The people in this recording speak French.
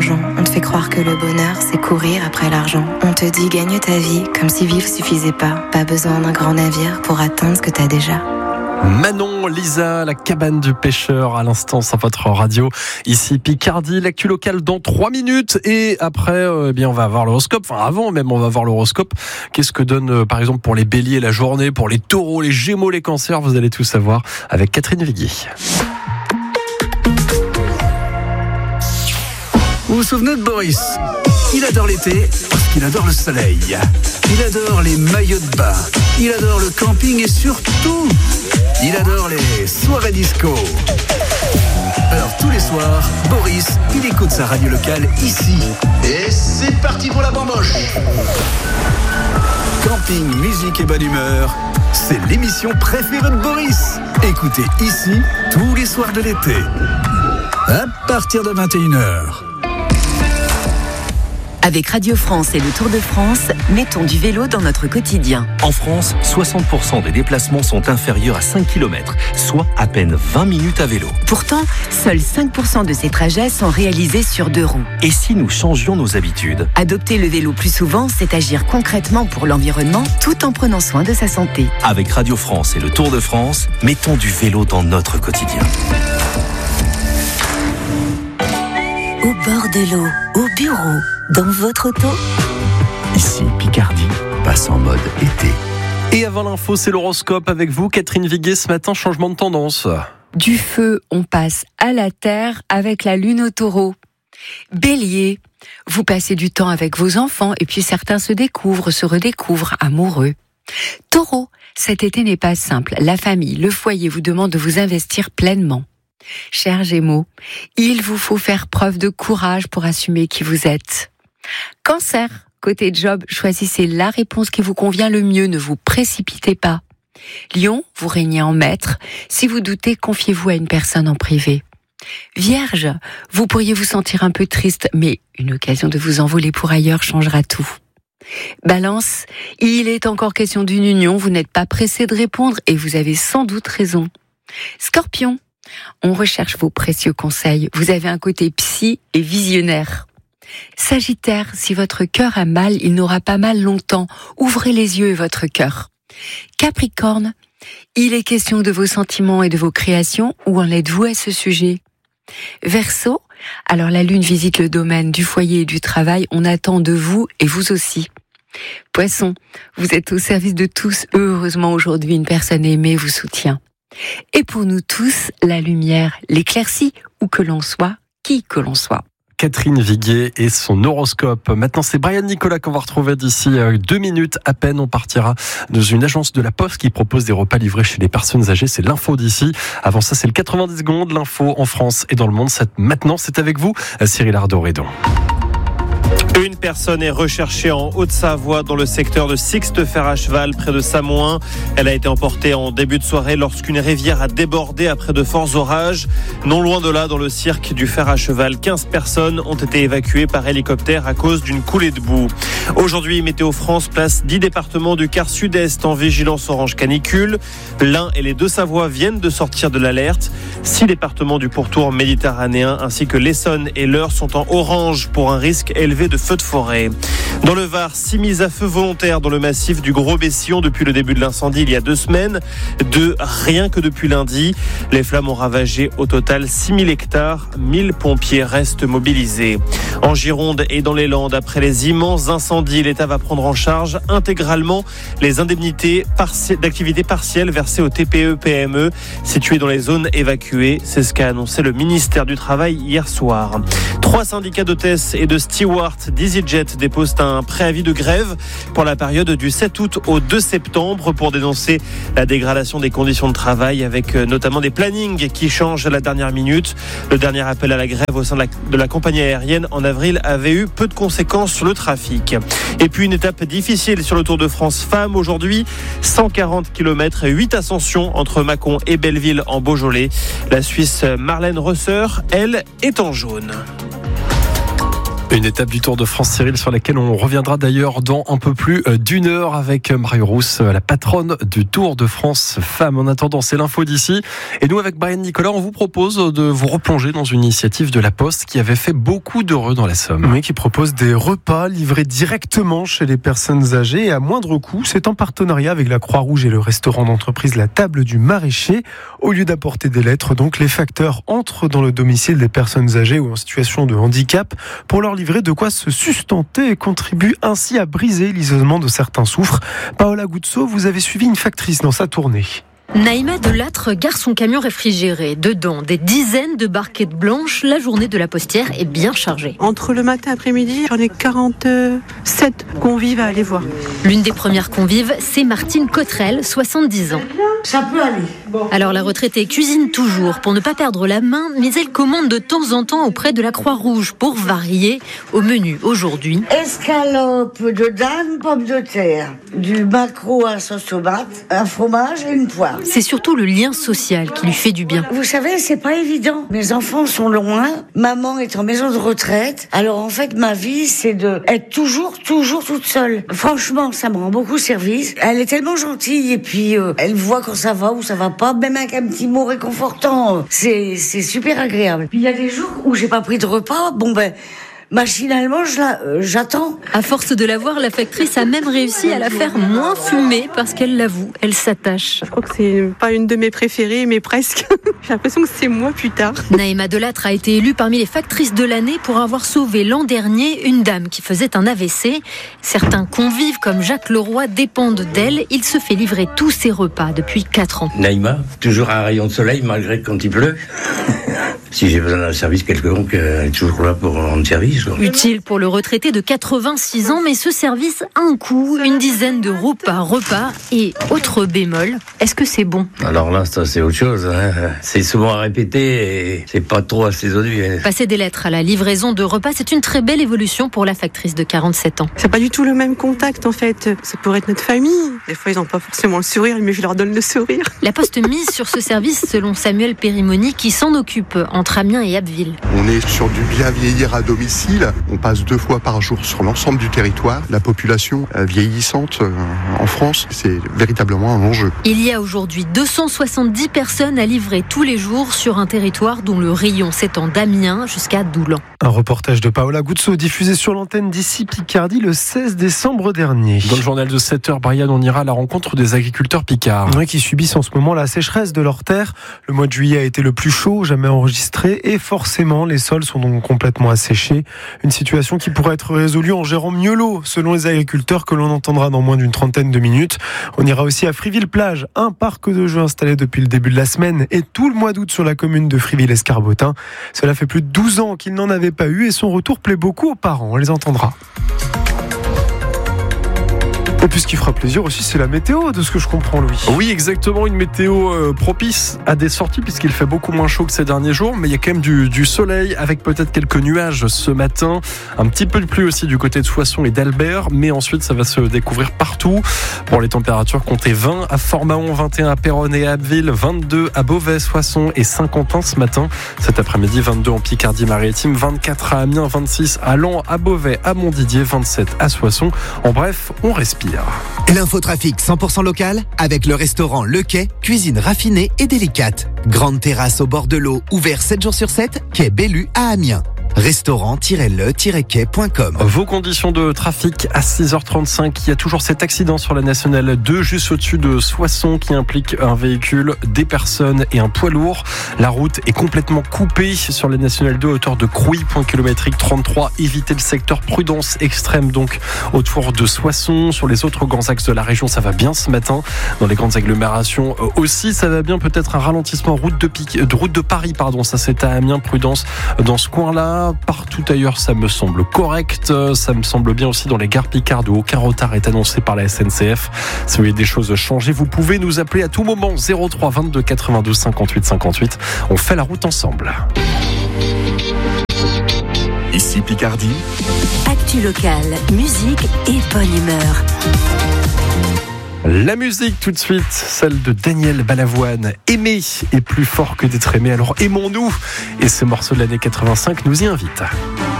mensongeant. On te fait croire que le bonheur, c'est courir après l'argent. On te dit gagne ta vie, comme si vivre suffisait pas. Pas besoin d'un grand navire pour atteindre ce que t'as déjà. Manon, Lisa, la cabane du pêcheur à l'instant sur votre radio. Ici Picardie, l'actu locale dans 3 minutes. Et après, on va avoir l'horoscope. Enfin, avant même, on va voir l'horoscope. Qu'est-ce que donne, par exemple, pour les béliers la journée, pour les taureaux, les gémeaux, les cancers? Vous allez tout savoir avec Catherine Viguier. Vous vous souvenez de Boris? Il adore l'été parce qu'il adore le soleil. Il adore les maillots de bain. Il adore le camping et surtout, il adore les soirées disco. Alors tous les soirs, Boris, il écoute sa radio locale ici. Et c'est parti pour la bamboche. Camping, musique et bonne humeur, c'est l'émission préférée de Boris. Écoutez ici tous les soirs de l'été. À partir de 21h. Avec Radio France et le Tour de France, mettons du vélo dans notre quotidien. En France, 60% des déplacements sont inférieurs à 5 km, soit à peine 20 minutes à vélo. Pourtant, seuls 5% de ces trajets sont réalisés sur 2 roues. Et si nous changions nos habitudes? Adopter le vélo plus souvent, c'est agir concrètement pour l'environnement tout en prenant soin de sa santé. Avec Radio France et le Tour de France, mettons du vélo dans notre quotidien. Au bord de l'eau, au bureau, dans votre auto. Ici, Picardie passe en mode été. Et avant l'info, c'est l'horoscope avec vous, Catherine Viguier. Ce matin, changement de tendance. Du feu, on passe à la terre avec la lune au taureau. Bélier, vous passez du temps avec vos enfants et puis certains se redécouvrent amoureux. Taureau, cet été n'est pas simple. La famille, le foyer vous demandent de vous investir pleinement. Chers Gémeaux, il vous faut faire preuve de courage pour assumer qui vous êtes. Cancer, côté job, choisissez la réponse qui vous convient le mieux, ne vous précipitez pas. Lion, vous régnez en maître. Si vous doutez, confiez-vous à une personne en privé. Vierge, vous pourriez vous sentir un peu triste, mais une occasion de vous envoler pour ailleurs changera tout. Balance, il est encore question d'une union, vous n'êtes pas pressé de répondre et vous avez sans doute raison. Scorpion, on recherche vos précieux conseils. Vous avez un côté psy et visionnaire. Sagittaire, si votre cœur a mal, il n'aura pas mal longtemps. Ouvrez les yeux et votre cœur. Capricorne, il est question de vos sentiments et de vos créations. Où en êtes-vous à ce sujet? Verseau, alors la lune visite le domaine du foyer et du travail. On attend de vous et vous aussi. Poisson, vous êtes au service de tous. Heureusement aujourd'hui, une personne aimée vous soutient. Et pour nous tous, la lumière, l'éclaircie, où que l'on soit, qui que l'on soit. Catherine Viguier et son horoscope. Maintenant, c'est Brian Nicolas qu'on va retrouver d'ici 2 minutes à peine. On partira dans une agence de la Poste qui propose des repas livrés chez les personnes âgées. C'est l'info d'ici. Avant ça, c'est le 90 secondes. L'info en France et dans le monde. Maintenant, c'est avec vous, Cyril Ardo-Redon. Une personne est recherchée en Haute-Savoie dans le secteur de Sixte-Fer à Cheval près de Samoin. Elle a été emportée en début de soirée lorsqu'une rivière a débordé après de forts orages. Non loin de là, dans le cirque du Fer à Cheval, 15 personnes ont été évacuées par hélicoptère à cause d'une coulée de boue. Aujourd'hui, Météo France place 10 départements du quart sud-est en vigilance orange canicule. L'Ain et les Deux-Savoies viennent de sortir de l'alerte. 6 départements du pourtour méditerranéen ainsi que l'Essonne et l'Eure sont en orange pour un risque élevé de feux de forêt. Dans le Var, 6 mises à feu volontaires dans le massif du Gros-Bessillon depuis le début de l'incendie il y a 2 semaines. 2 rien que depuis lundi. Les flammes ont ravagé au total 6000 hectares. 1000 pompiers restent mobilisés. En Gironde et dans les Landes, après les immenses incendies, l'État va prendre en charge intégralement les indemnités d'activité partielle versées aux TPE-PME situées dans les zones évacuées. C'est ce qu'a annoncé le ministère du Travail hier soir. 3 syndicats d'hôtesses et de stewards d'EasyJet déposent un préavis de grève pour la période du 7 août au 2 septembre pour dénoncer la dégradation des conditions de travail avec notamment des plannings qui changent à la dernière minute. Le dernier appel à la grève au sein de la compagnie aérienne en avril avait eu peu de conséquences sur le trafic. Et puis une étape difficile sur le Tour de France Femmes aujourd'hui, 140 km et 8 ascensions entre Mâcon et Belleville en Beaujolais. La Suisse Marlène Rösser, elle, est en jaune. Une étape du Tour de France, Cyril, sur laquelle on reviendra d'ailleurs dans un peu plus d'une heure avec Mario Rousse, la patronne du Tour de France Femmes. En attendant, c'est l'info d'ici. Et nous, avec Brian Nicolas, on vous propose de vous replonger dans une initiative de La Poste qui avait fait beaucoup d'heureux dans la Somme. Oui, qui propose des repas livrés directement chez les personnes âgées et à moindre coût. C'est en partenariat avec la Croix-Rouge et le restaurant d'entreprise La Table du Maraîcher. Au lieu d'apporter des lettres, donc les facteurs entrent dans le domicile des personnes âgées ou en situation de handicap pour leur livrer de quoi se sustenter et contribue ainsi à briser l'isolement de certains souffres. Paola Guzzo, vous avez suivi une factrice dans sa tournée. Naïma Delattre gare son camion réfrigéré. Dedans, des dizaines de barquettes blanches. La journée de la postière est bien chargée. Entre le matin et l'après-midi, j'en ai 47 convives à aller voir. L'une des premières convives, c'est Martine Cottrell, 70 ans. Ça peut aller. Alors la retraitée cuisine toujours pour ne pas perdre la main, mais elle commande de temps en temps auprès de la Croix-Rouge pour varier. Au menu aujourd'hui, escalope de dinde, pommes de terre, du maquereau à sauce tomate, un fromage et une poire. C'est surtout le lien social qui lui fait du bien. Vous savez, c'est pas évident. Mes enfants sont loin, maman est en maison de retraite. Alors en fait, ma vie, c'est de être toujours toute seule. Franchement, ça me rend beaucoup service. Elle est tellement gentille et puis elle voit quand ça va ou ça va pas, même avec un petit mot réconfortant. C'est super agréable. Puis il y a des jours où j'ai pas pris de repas, machinalement, j'attends. À force de la voir, la factrice a même réussi à la faire moins fumer parce qu'elle l'avoue, elle s'attache. Je crois que c'est pas une de mes préférées, mais presque. J'ai l'impression que c'est moi plus tard. Naïma Delattre a été élue parmi les factrices de l'année pour avoir sauvé l'an dernier une dame qui faisait un AVC. Certains convives comme Jacques Leroy dépendent d'elle. Il se fait livrer tous ses repas depuis 4 ans. Naïma, toujours un rayon de soleil malgré quand il pleut. Si j'ai besoin d'un service quelconque, elle est toujours là pour rendre service. Utile pour le retraité de 86 ans, mais ce service a un coût, une dizaine d'euros par repas. Et autre bémol, est-ce que c'est bon ? Alors là, ça, c'est autre chose. C'est souvent à répéter et c'est pas trop assaisonné. Passer des lettres à la livraison de repas, c'est une très belle évolution pour la factrice de 47 ans. C'est pas du tout le même contact en fait. Ça pourrait être notre famille. Des fois, ils n'ont pas forcément le sourire, mais je leur donne le sourire. La Poste mise sur ce service selon Samuel Périmoni qui s'en occupe entre Amiens et Abbeville. On est sur du bien vieillir à domicile. On passe 2 fois par jour sur l'ensemble du territoire. La population vieillissante en France, c'est véritablement un enjeu. Il y a aujourd'hui 270 personnes à livrer tous les jours sur un territoire dont le rayon s'étend d'Amiens jusqu'à Doulan. Un reportage de Paola Guzzo diffusé sur l'antenne d'ici Picardie le 16 décembre dernier. Dans le journal de 7h, Brian, on ira à la rencontre des agriculteurs picards. Oui, qui subissent en ce moment la sécheresse de leurs terres. Le mois de juillet a été le plus chaud jamais enregistré et forcément les sols sont donc complètement asséchés. Une situation qui pourrait être résolue en gérant mieux l'eau, selon les agriculteurs que l'on entendra dans moins d'une trentaine de minutes. On ira aussi à Friville-Plage, un parc de jeux installé depuis le début de la semaine et tout le mois d'août sur la commune de Friville-Escarbotin. Cela fait plus de 12 ans qu'il n'en avait pas eu et son retour plaît beaucoup aux parents. On les entendra. Et puis ce qui fera plaisir aussi, c'est la météo, de ce que je comprends, Louis. Oui, exactement, une météo propice à des sorties puisqu'il fait beaucoup moins chaud que ces derniers jours, mais il y a quand même du soleil avec peut-être quelques nuages ce matin, un petit peu de pluie aussi du côté de Soissons et d'Albert, mais ensuite ça va se découvrir partout. Pour les températures, comptez 20 à Fort-Mahon, 21 à Péronne et à Abbeville, 22 à Beauvais, Soissons et Saint-Quentin ce matin. Cet après-midi, 22 en Picardie-Maritime, 24 à Amiens, 26 à Laon, à Beauvais, à Montdidier, 27 à Soissons. En bref, on respire. L'infotrafic 100% local avec le restaurant Le Quai, cuisine raffinée et délicate. Grande terrasse au bord de l'eau, ouvert 7 jours sur 7, quai Bellu à Amiens. Restaurant-le-quai.com. Vos conditions de trafic à 6h35. Il y a toujours cet accident sur la nationale 2 juste au-dessus de Soissons qui implique un véhicule, des personnes et un poids lourd. La route est complètement coupée sur la nationale 2 à hauteur de Crouy, point kilométrique 33. Évitez le secteur, prudence extrême donc autour de Soissons. Sur les autres grands axes de la région, ça va bien ce matin. Dans les grandes agglomérations aussi, ça va bien. Peut-être un ralentissement route de Paris, ça c'est à Amiens, prudence dans ce coin-là. Partout ailleurs, ça me semble correct. Ça me semble bien aussi dans les gares picardes où aucun retard est annoncé par la SNCF. Si vous voyez des choses changer, vous pouvez nous appeler à tout moment 03 22 92 58 58. On fait la route ensemble. Ici Picardie. Actu locale, musique et bonne humeur. La musique tout de suite, celle de Daniel Balavoine. Aimer est plus fort que d'être aimé, alors aimons-nous. Et ce morceau de l'année 85 nous y invite.